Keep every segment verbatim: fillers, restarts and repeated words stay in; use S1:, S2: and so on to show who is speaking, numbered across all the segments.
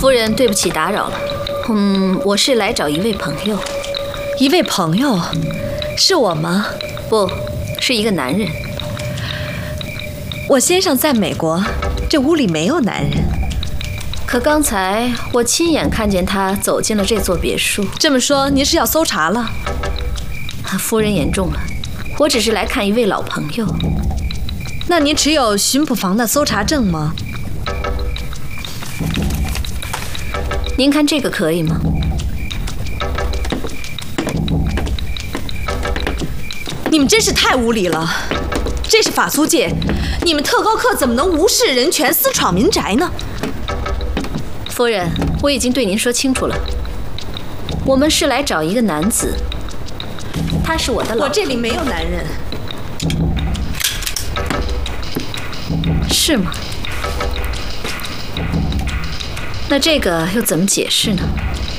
S1: 夫人，对不起，打扰了。嗯，我是来找一位朋友。
S2: 一位朋友？是我吗？
S1: 不，是一个男人。
S2: 我先生在美国，这屋里没有男人。
S1: 可刚才我亲眼看见他走进了这座别墅。
S2: 这么说，您是要搜查了？
S1: 夫人言重了，我只是来看一位老朋友。
S2: 那您持有巡捕房的搜查证吗？
S1: 您看这个可以吗？
S2: 你们真是太无理了！这是法租界，你们特高课怎么能无视人权、私闯民宅呢？
S1: 夫人，我已经对您说清楚了，我们是来找一个男子，他是我的老……
S2: 我这里没有男人。
S1: 是吗？那这个又怎么解释呢？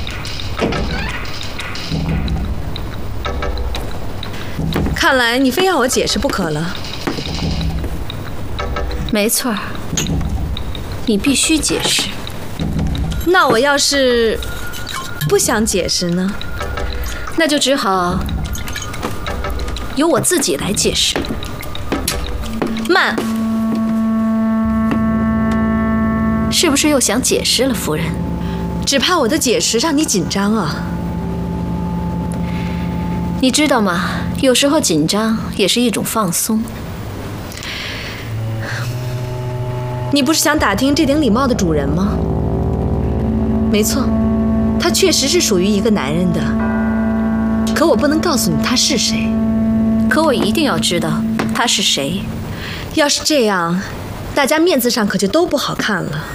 S2: 看来你非要我解释不可了。
S1: 没错，你必须解释。
S2: 那我要是不想解释呢？
S1: 那就只好由我自己来解释。
S2: 慢，
S1: 是不是又想解释了，夫人？
S2: 只怕我的解释让你紧张啊。
S1: 你知道吗？有时候紧张也是一种放松。
S2: 你不是想打听这顶礼帽的主人吗？没错，他确实是属于一个男人的。可我不能告诉你他是谁。
S1: 可我一定要知道他是谁。
S2: 要是这样，大家面子上可就都不好看了。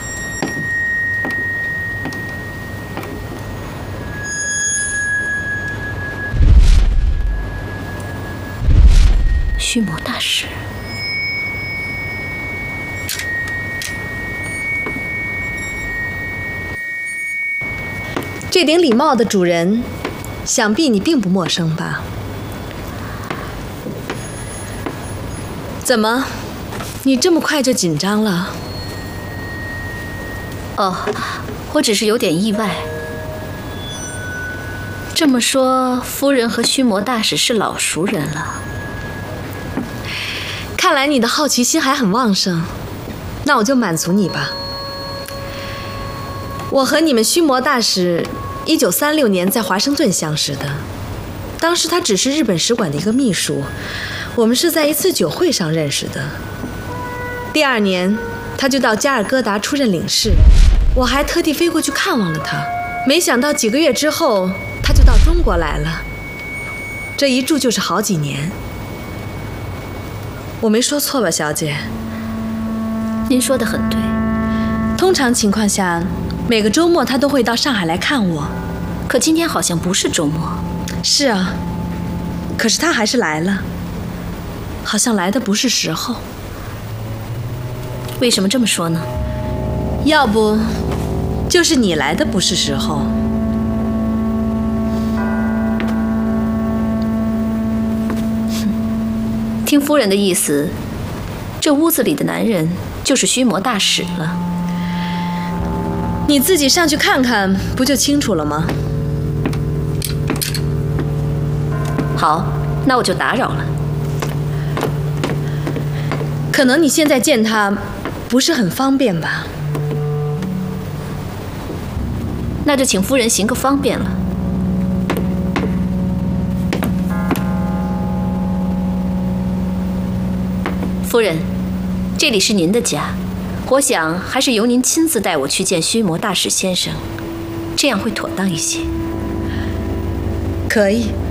S1: 须磨大师。
S2: 这顶礼帽的主人，想必你并不陌生吧？怎么，你这么快就紧张了？
S1: 哦，我只是有点意外。这么说，夫人和须磨大使是老熟人了。
S2: 看来你的好奇心还很旺盛，那我就满足你吧。我和你们须磨大使一九三六年在华盛顿相识的，当时他只是日本使馆的一个秘书，我们是在一次酒会上认识的。第二年，他就到加尔各答出任领事，我还特地飞过去看望了他。没想到几个月之后，他就到中国来了，这一住就是好几年。我没说错吧，小姐？
S1: 您说得很对。
S2: 通常情况下，每个周末他都会到上海来看我。
S1: 可今天好像不是周末。
S2: 是啊，可是他还是来了，好像来的不是时候。
S1: 为什么这么说呢？
S2: 要不就是你来的不是时候。
S1: 听夫人的意思，这屋子里的男人就是须磨大使了。
S2: 你自己上去看看，不就清楚了吗？
S1: 好，那我就打扰了。
S2: 可能你现在见他不是很方便吧？
S1: 那就请夫人行个方便了。夫人，这里是您的家，我想还是由您亲自带我去见须磨大使先生，这样会妥当一些。
S2: 可以。